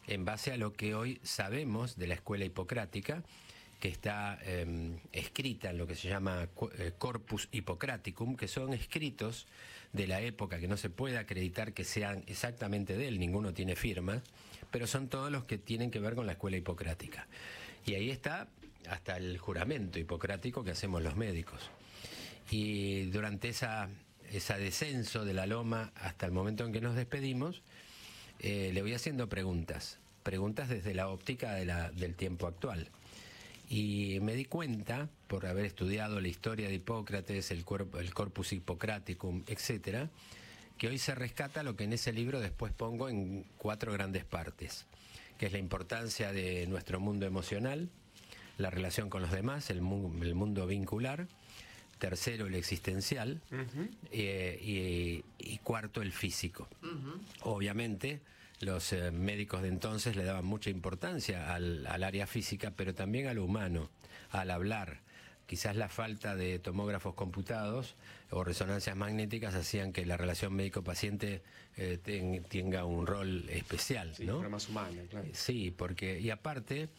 en base a lo que hoy sabemos de la escuela hipocrática, que está escrita en lo que se llama Corpus Hippocraticum, que son escritos de la época que no se puede acreditar que sean exactamente de él, ninguno tiene firmas, pero son todos los que tienen que ver con la escuela hipocrática. Y ahí está hasta el juramento hipocrático que hacemos los médicos. Y durante esa descenso de la loma hasta el momento en que nos despedimos, le voy haciendo preguntas desde la óptica del tiempo actual. Y me di cuenta, por haber estudiado la historia de Hipócrates, el Corpus Hippocraticum, etcétera, que hoy se rescata lo que en ese libro después pongo en 4 grandes partes, que es la importancia de nuestro mundo emocional, la relación con los demás, el mundo vincular, tercero el existencial, y cuarto el físico. Obviamente los médicos de entonces le daban mucha importancia al área física, pero también a lo humano, al hablar. Quizás la falta de tomógrafos computados o resonancias magnéticas hacían que la relación médico-paciente tenga un rol especial, sí, ¿no? Más humana, claro. Sí, porque, y aparte,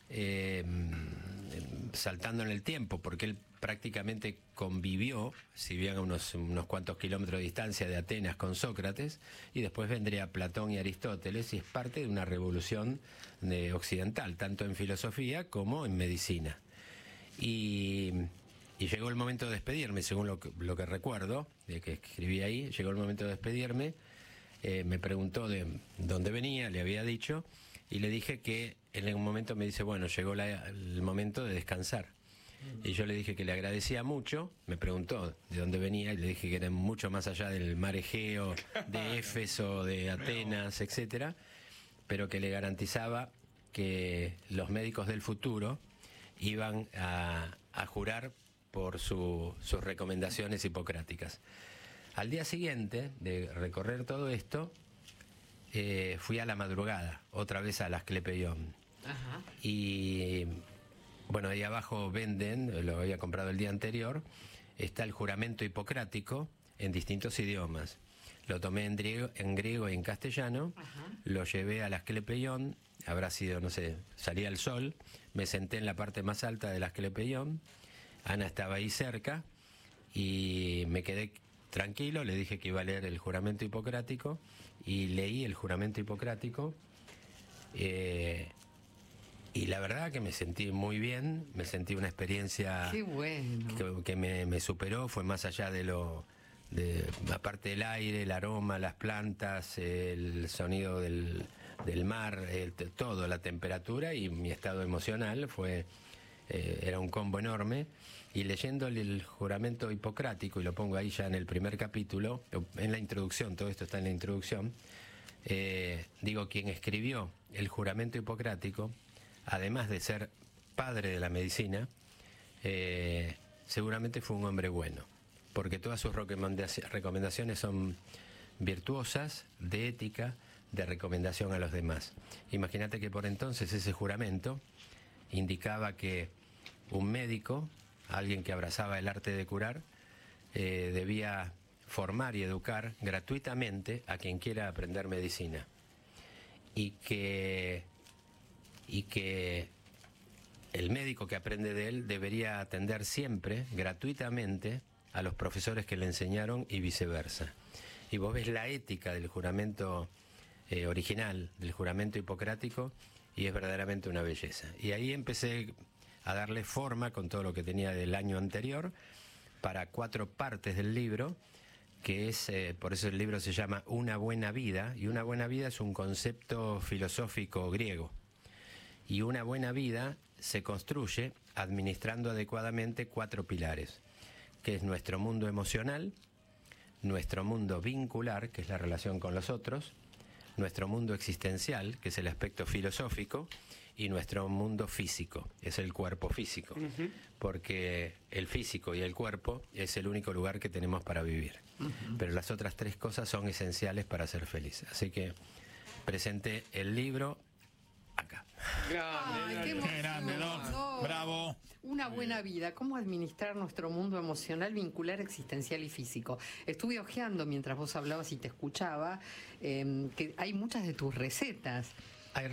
saltando en el tiempo, porque él prácticamente convivió, si bien a unos cuantos kilómetros de distancia de Atenas, con Sócrates, y después vendría Platón y Aristóteles, y es parte de una revolución occidental, tanto en filosofía como en medicina. Y llegó el momento de despedirme, según lo que recuerdo, de que escribí ahí, llegó el momento de despedirme, me preguntó de dónde venía, le había dicho, y le dije que en un momento me dice, bueno, llegó el momento de descansar. Y yo le dije que le agradecía mucho, me preguntó de dónde venía, y le dije que era mucho más allá del mar Egeo, de Éfeso, de Atenas, etcétera, pero que le garantizaba que los médicos del futuro iban a jurar por sus recomendaciones hipocráticas. Al día siguiente de recorrer todo esto, fui a la madrugada, otra vez a Asclepeión. Ajá. Y bueno, ahí abajo venden, lo había comprado el día anterior, está el juramento hipocrático en distintos idiomas. Lo tomé en griego y en castellano. Ajá. Lo llevé a Asclepeión, habrá sido, no sé, salía el sol, me senté en la parte más alta del Asclepeión, Ana estaba ahí cerca y me quedé tranquilo, le dije que iba a leer el juramento hipocrático y leí el juramento hipocrático, y la verdad que me sentí muy bien, me sentí una experiencia Qué bueno. que me superó, fue más allá aparte del aire, el aroma, las plantas, el sonido del mar, todo, la temperatura y mi estado emocional era un combo enorme. Y leyendo el juramento hipocrático, y lo pongo ahí ya en el primer capítulo, en la introducción, todo esto está en la introducción, digo, quien escribió el juramento hipocrático, además de ser padre de la medicina, seguramente fue un hombre bueno, porque todas sus recomendaciones son virtuosas, de ética, de recomendación a los demás. Imagínate que por entonces ese juramento indicaba que un médico, alguien que abrazaba el arte de curar, debía formar y educar gratuitamente a quien quiera aprender medicina. Y que el médico que aprende de él debería atender siempre, gratuitamente, a los profesores que le enseñaron y viceversa. Y vos ves la ética del juramento original, del juramento hipocrático, y es verdaderamente una belleza. Y ahí empecé a darle forma con todo lo que tenía del año anterior para 4 partes del libro, que es, por eso el libro se llama Una buena vida, y una buena vida es un concepto filosófico griego. Y una buena vida se construye administrando adecuadamente 4 pilares, que es nuestro mundo emocional, nuestro mundo vincular, que es la relación con los otros, nuestro mundo existencial, que es el aspecto filosófico, y nuestro mundo físico, es el cuerpo físico, porque el físico y el cuerpo es el único lugar que tenemos para vivir. Pero las otras 3 cosas son esenciales para ser feliz. Así que presenté el libro acá. Ay, qué emoción. Grande, Doc. Bravo. Una buena vida, cómo administrar nuestro mundo emocional, vincular, existencial y físico. Estuve hojeando mientras vos hablabas y te escuchaba, que hay muchas de tus recetas